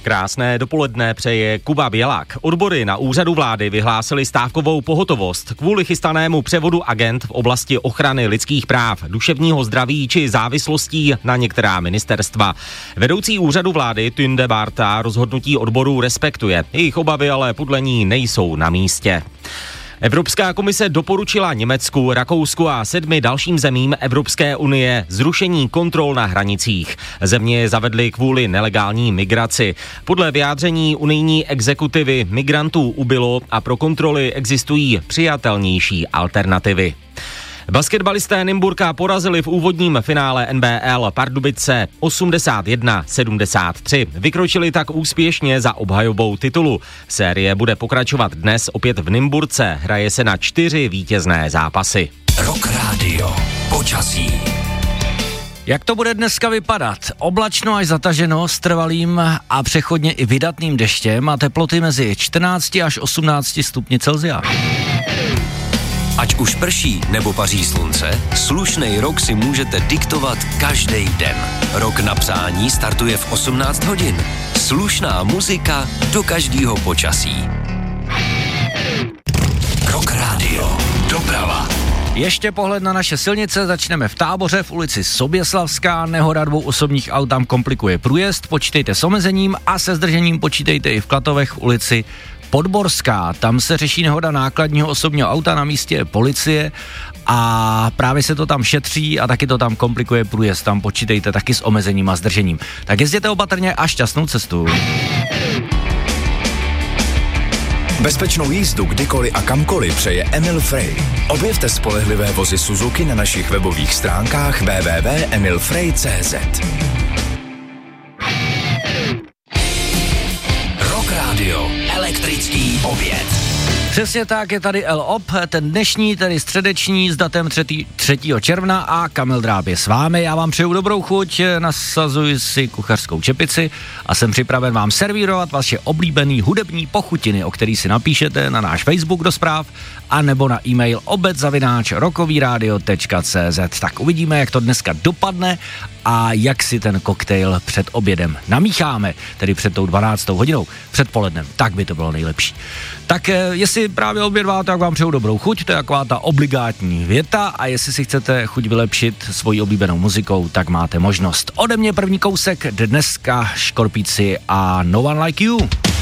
Krásné dopoledne přeje Kuba Bělák. Odbory na úřadu vlády vyhlásily stávkovou pohotovost kvůli chystanému převodu agent v oblasti ochrany lidských práv, duševního zdraví či závislostí na některá ministerstva. Vedoucí úřadu vlády Tunde Barta rozhodnutí odborů respektuje. Jejich obavy ale podle ní nejsou na místě. Evropská komise doporučila Německu, Rakousku a 7 dalším zemím Evropské unie zrušení kontrol na hranicích. Země je zavedly kvůli nelegální migraci. Podle vyjádření unijní exekutivy migrantů ubylo a pro kontroly existují přijatelnější alternativy. Basketbalisté Nymburka porazili v úvodním finále NBL Pardubice 81-73. Vykročili tak úspěšně za obhajobou titulu. Série bude pokračovat dnes opět v Nymburce. Hraje se na 4 vítězné zápasy. Rock Radio. Počasí. Jak to bude dneska vypadat? Oblačno až zataženo s trvalým a přechodně i vydatným deštěm a teploty mezi 14 až 18 stupni Celsia. Ať už prší nebo paří slunce, slušnej rok si můžete diktovat každý den. Rok na přání startuje v 18 hodin. Slušná muzika do každého počasí. Rock Radio. Doprava. Ještě pohled na naše silnice, začneme v Táboře v ulici Soběslavská, nehoda 2 osobních aut tam komplikuje průjezd, počítejte s omezením a se zdržením počítejte i v Klatovech v ulici Podborská, tam se řeší nehoda nákladního osobního auta, na místě je policie a právě se to tam šetří a taky to tam komplikuje průjezd, tam počítejte taky s omezením a zdržením. Tak jezděte opatrně a šťastnou cestu. Bezpečnou jízdu kdykoliv a kamkoliv přeje Emil Frey. Objevte spolehlivé vozy Suzuki na našich webových stránkách www.emilfrey.cz. Rock Radio. Elektrický oběd. Přesně tak, je tady El-Op, ten dnešní, tedy středeční s datem 3. června a Kamil Dráb je s vámi. Já vám přeju dobrou chuť, nasazuji si kuchařskou čepici a jsem připraven vám servírovat vaše oblíbený hudební pochutiny, o který si napíšete na náš Facebook do zpráv a nebo na e-mail obed@rokoviradio.cz. Tak uvidíme, jak to dneska dopadne a jak si ten koktejl před obědem namícháme, tedy před tou 12. hodinou, před polednem, tak by to bylo nejlepší. Tak jestli právě obědváte, tak vám přeju dobrou chuť, to je taková ta obligátní věta a jestli si chcete chuť vylepšit svojí oblíbenou muzikou, tak máte možnost. Ode mě první kousek, dneska Škorpíci a No One Like You.